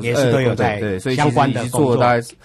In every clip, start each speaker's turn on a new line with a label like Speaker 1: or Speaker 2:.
Speaker 1: 也是都有在
Speaker 2: 对，所以
Speaker 1: 相关的
Speaker 2: 其实做了大概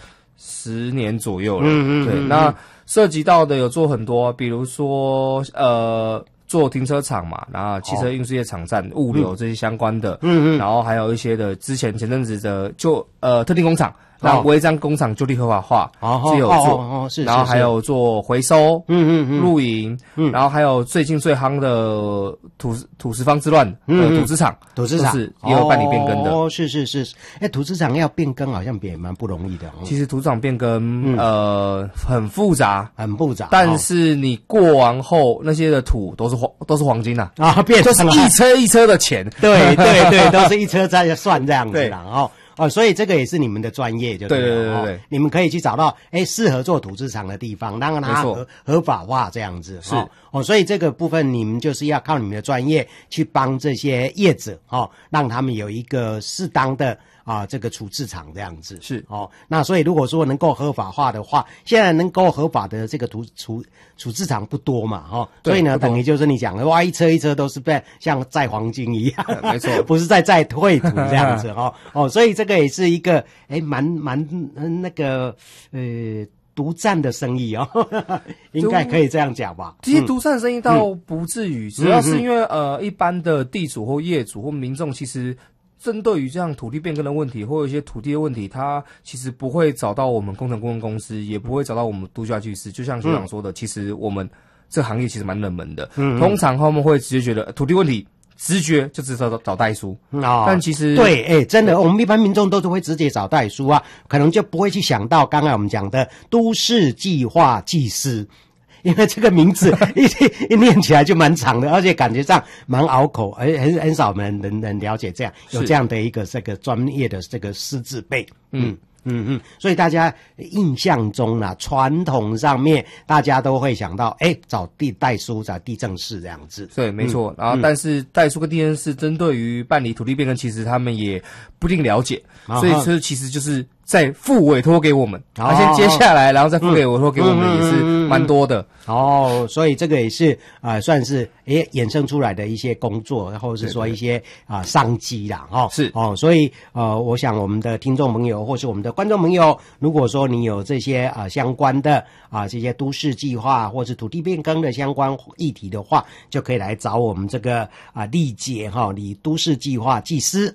Speaker 2: 10年左右了。对，那涉及到的有做很多，比如说做停车场嘛，然后汽车运输业场站、物流这些相关的，然后还有一些的前阵子的特定工厂。那违章工厂就地合法化，是有做，然后还有做回收，露营，然后还有最近最夯的土石方之乱，土资厂是也有办理变更的。
Speaker 1: 哦，是，土资厂要变更好像也蛮不容易的。
Speaker 2: 其实土资厂变更很复杂，但是你过完后那些的土都是黄金呐，
Speaker 1: 变成
Speaker 2: 就是一车一车的钱，
Speaker 1: 对，都是一车在算这样子啦，所以这个也是你们的专业，就对，你们可以去找到适合做土资厂的地方，让它合法化这样子。
Speaker 2: 是
Speaker 1: 所以这个部分你们就是要靠你们的专业去帮这些业者让他们有一个适当的这个处置厂这样子。
Speaker 2: 是
Speaker 1: 那所以如果说能够合法化的话，现在能够合法的这个处置厂不多嘛，所以呢等于就是你讲的哇，一车一车都是像载黄金一样，
Speaker 2: 没错，
Speaker 1: 不是在载废土这样子所以这个也是一个蛮那个独占的生意应该可以这样讲吧。
Speaker 2: 其实独占生意倒不至于，主要是因为一般的地主或业主或民众，其实针对于这样土地变更的问题，或有一些土地的问题，他其实不会找到我们工程顾问公司，也不会找到我们都价技师。就像学长说的，其实我们这个行业其实蛮冷门的，通常他们会直接觉得土地问题。直觉就只找代书但其实
Speaker 1: 对，真的，我们一般民众都是会直接找代书可能就不会去想到刚才我们讲的都市计划技师，因为这个名字一念起来就蛮长的，而且感觉上蛮拗口，很少人了解有这样的一个这个专业的这个师字辈。所以大家印象中传统上面大家都会想到找代书找地政士这样子。
Speaker 2: 对，没错。然后但是代书跟地政士针对于办理土地变更，其实他们也不一定了解，所以这其实就是再付委托给我们，先接下来然后再付给委托给我们，也是蛮多的。
Speaker 1: 所以这个也是算是衍生出来的一些工作，或者是说一些商机啦
Speaker 2: 是
Speaker 1: 所以我想我们的听众朋友或是我们的观众朋友，如果说你有这些相关的这些都市计划或是土地变更的相关议题的话，就可以来找我们这个历届李都市计划技师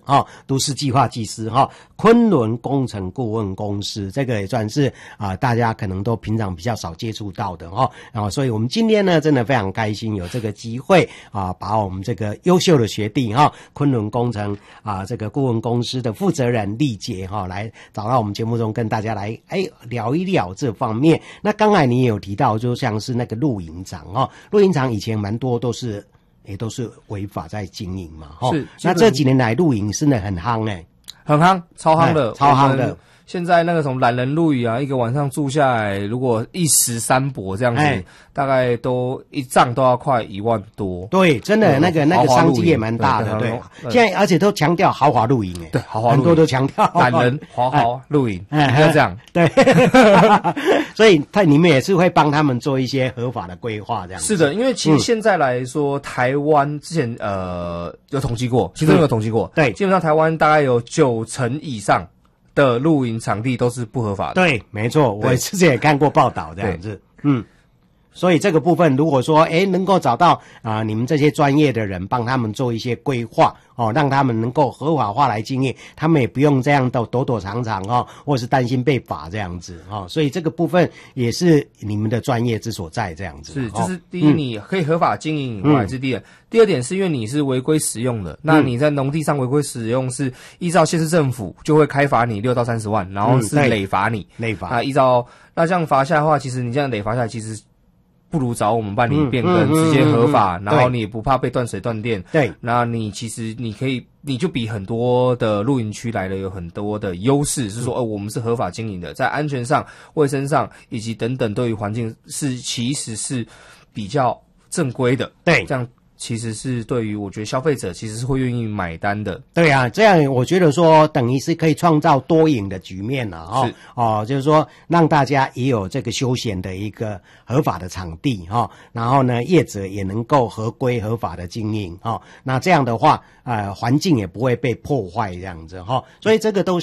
Speaker 1: 昆仑工程顾问公司，这个也算是大家可能都平常比较少接触到的所以我们今天呢真的非常开心有这个机会把我们这个优秀的学弟昆仑工程这个顾问公司的负责人历届来找到我们节目中跟大家来聊一聊这方面。那刚才你也有提到，就像是那个露营场露营场以前蛮多都是违法在经营嘛
Speaker 2: 是。
Speaker 1: 那这几年来露营真的很夯
Speaker 2: 很夯，超夯的。现在那个什么懒人露营一个晚上住下来，如果一时三伯这样子，大概都一帐都要快1万多。
Speaker 1: 对，真的那个商机也蛮大的。对，现在而且都强调豪华露营
Speaker 2: 对，豪华露营
Speaker 1: 很多都强调
Speaker 2: 懒人豪华露营，要这样。
Speaker 1: 对，所以你们也是会帮他们做一些合法的规划这样子。
Speaker 2: 是的，因为其实现在来说，台湾之前有统计过，其实有统计过，
Speaker 1: 对，
Speaker 2: 基本上台湾大概有90%以上的露营场地都是不合法的。
Speaker 1: 对，没错，我之前也看过报道这样子。所以这个部分如果说能够找到你们这些专业的人帮他们做一些规划让他们能够合法化来经营，他们也不用这样的躲藏或是担心被罚这样子所以这个部分也是你们的专业之所在这样子。
Speaker 2: 是，就是第一你可以合法经营以外是第一点，第二点是因为你是违规使用的，那你在农地上违规使用是依照县市政府就会开罚你6到30万，然后是累罚你，依照那这样罚下的话，其实你这样累罚下来，其实不如找我们办理变更，直接合法，然后你也不怕被断水断电。
Speaker 1: 对，
Speaker 2: 那你其实你就比很多的露营区来的有很多的优势，是说我们是合法经营的，在安全上、卫生上以及等等对于环境其实是比较正规的。
Speaker 1: 对，
Speaker 2: 这样其实是对于我觉得消费者其实是会愿意买单的。
Speaker 1: 对啊，这样我觉得说等于是可以创造多赢的局面了就是说让大家也有这个休闲的一个合法的场地然后呢业者也能够合规合法的经营那这样的话环境也不会被破坏这样子所以这个都